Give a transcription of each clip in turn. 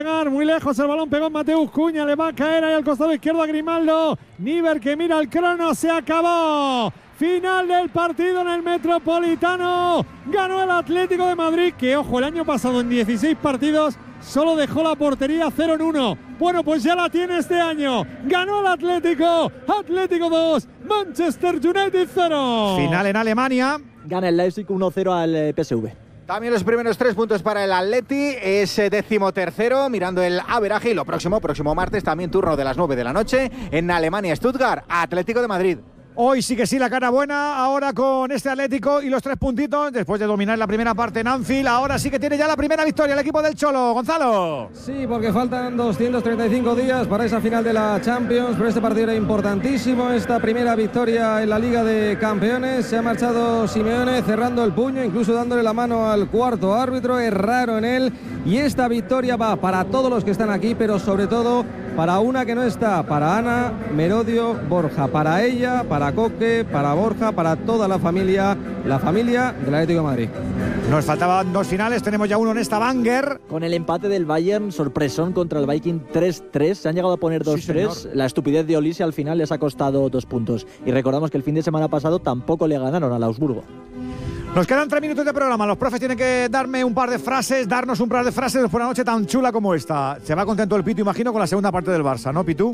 Muy lejos el balón, pegó Mateus Cunha, le va a caer ahí al costado izquierdo a Grimaldo. Níver que mira el crono, se acabó. Final del partido en el Metropolitano. Ganó el Atlético de Madrid, que ojo, el año pasado en 16 partidos solo dejó la portería 0-1. Bueno, pues ya la tiene este año. Ganó el Atlético. Atlético 2, Manchester United 0. Final en Alemania. Gana el Leipzig 1-0 al PSV. También los primeros 3 puntos para el Atleti, es 13º, mirando el averaje. Y lo próximo martes, también turno de las 9 de la noche, en Alemania, Stuttgart, Atlético de Madrid. Hoy sí que sí, la cara buena, ahora con este Atlético y los 3 puntitos, después de dominar la primera parte en Anfield, ahora sí que tiene ya la primera victoria el equipo del Cholo. Gonzalo. Sí, porque faltan 235 días para esa final de la Champions, pero este partido era importantísimo, esta primera victoria en la Liga de Campeones. Se ha marchado Simeone cerrando el puño, incluso dándole la mano al cuarto árbitro, es raro en él, y esta victoria va para todos los que están aquí, pero sobre todo para una que no está, para Ana Merodio Borja, para ella, para Coque, para Borja, para toda la familia del Atlético de Madrid. Nos faltaban 2 finales, tenemos ya uno en esta banger. Con el empate del Bayern, sorpresón contra el Viking 3-3, se han llegado a poner 2-3, sí, la estupidez de Olise al final les ha costado 2 puntos. Y recordamos que el fin de semana pasado tampoco le ganaron al Augsburgo. Nos quedan 3 minutos de programa. Los profes tienen que darnos un par de frases después de una noche tan chula como esta. Se va contento el Pitu, imagino, con la segunda parte del Barça, ¿no, Pitu?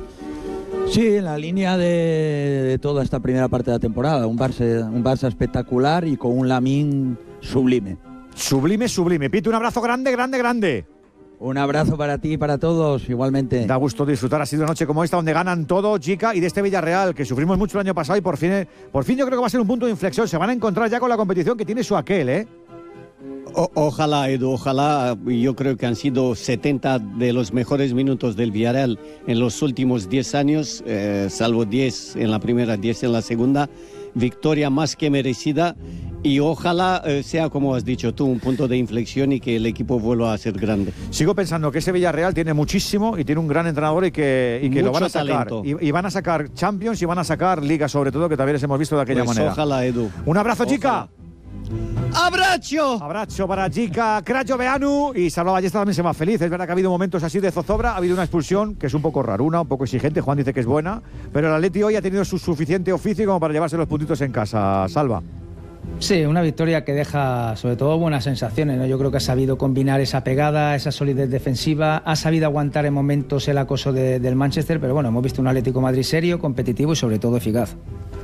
Sí, en la línea de toda esta primera parte de la temporada. Un Barça espectacular y con un Lamine sublime. Sublime. Pitu, un abrazo grande. Un abrazo para ti y para todos, igualmente. Da gusto disfrutar así de una noche como esta, donde ganan todo, chica, y de este Villarreal, que sufrimos mucho el año pasado y por fin yo creo que va a ser un punto de inflexión. Se van a encontrar ya con la competición que tiene su aquel, ¿eh? Ojalá, Edu, ojalá. Yo creo que han sido 70 de los mejores minutos del Villarreal en los últimos 10 años, salvo 10 en la primera, 10 en la segunda. Victoria más que merecida. Y ojalá sea, como has dicho tú, un punto de inflexión y que el equipo vuelva a ser grande. Sigo pensando que ese Villarreal tiene muchísimo y tiene un gran entrenador y que lo van a sacar. Y van a sacar Champions y van a sacar Liga, sobre todo, que también les hemos visto de aquella manera. Ojalá, Edu. Un abrazo, ojalá. Chica. ¡Abrazo! Para Chica Crayoveanu. Y Salva Ballesta también se va feliz. Es verdad que ha habido momentos así de zozobra. Ha habido una expulsión que es un poco raruna, un poco exigente. Juan dice que es buena. Pero el Atleti hoy ha tenido su suficiente oficio como para llevarse los puntitos en casa. Salva. Sí, una victoria que deja sobre todo buenas sensaciones, ¿no? Yo creo que ha sabido combinar esa pegada, esa solidez defensiva, ha sabido aguantar en momentos el acoso del Manchester, pero bueno, hemos visto un Atlético de Madrid serio, competitivo y sobre todo eficaz.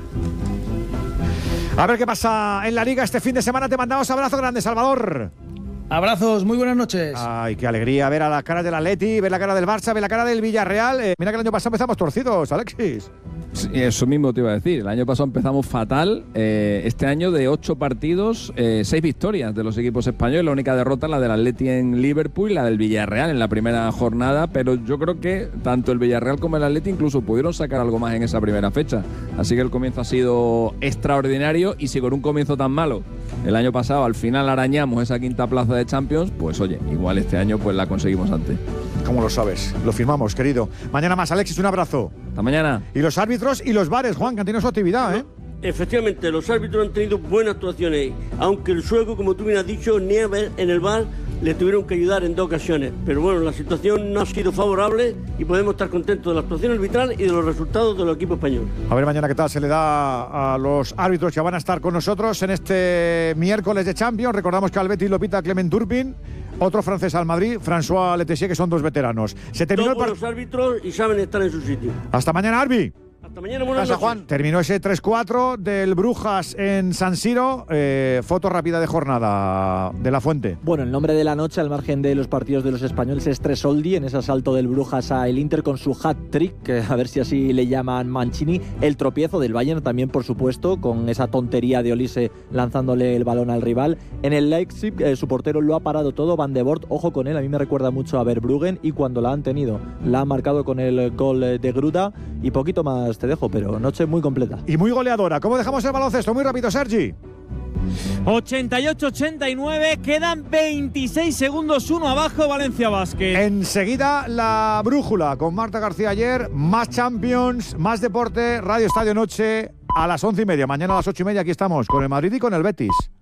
A ver qué pasa en la Liga este fin de semana. Te mandamos abrazo grande, Salvador. Abrazos, muy buenas noches. Ay, qué alegría ver a la cara del Atleti, ver la cara del Barça, ver la cara del Villarreal. Mira que el año pasado empezamos torcidos, Alexis. Sí, eso mismo te iba a decir. El año pasado empezamos fatal. Este año de 8 partidos, 6 victorias de los equipos españoles. La única derrota la del Atleti en Liverpool y la del Villarreal en la primera jornada. Pero yo creo que tanto el Villarreal como el Atleti incluso pudieron sacar algo más en esa primera fecha. Así que el comienzo ha sido extraordinario. Y si con un comienzo tan malo el año pasado al final arañamos esa quinta plaza de Champions, pues oye, igual este año pues la conseguimos antes. ¿Cómo lo sabes? Lo firmamos, querido. Mañana más, Alexis, un abrazo. Hasta mañana. Y los árbitros y los bares, Juan, que han tenido su actividad, ¿eh? Efectivamente, los árbitros han tenido buenas actuaciones, aunque el sueco, como tú bien has dicho, Nieves en el bar le tuvieron que ayudar en 2 ocasiones. Pero bueno, la situación no ha sido favorable y podemos estar contentos de la actuación arbitral y de los resultados del equipo español. A ver mañana qué tal se le da a los árbitros que van a estar con nosotros en este miércoles de Champions. Recordamos que al Betis lo pita Clement Turpin, otro francés al Madrid, François Letessier, que son 2 veteranos. Se terminó los árbitros y saben estar en su sitio. Hasta mañana, Arbi. Hasta mañana, buenas noches. Juan. Terminó ese 3-4 del Brujas en San Siro. Foto rápida de jornada de La Fuente. Bueno, el nombre de la noche, al margen de los partidos de los españoles, es Tresoldi en ese asalto del Brujas a el Inter con su hat-trick, que a ver si así le llaman Mancini. El tropiezo del Bayern también, por supuesto, con esa tontería de Olise lanzándole el balón al rival. En el Leipzig, su portero lo ha parado todo. Van de Voort, ojo con él, a mí me recuerda mucho a Verbruggen, y cuando la han tenido, la han marcado con el gol de Gruda. Y poquito más te dejo, pero noche muy completa. Y muy goleadora. ¿Cómo dejamos el baloncesto? Muy rápido, Sergi. 88-89, quedan 26 segundos, 1 abajo, Valencia Basket. Enseguida la brújula con Marta García ayer, más Champions, más deporte, Radio Estadio Noche a las 11:30. Mañana a las 8:30 aquí estamos con el Madrid y con el Betis.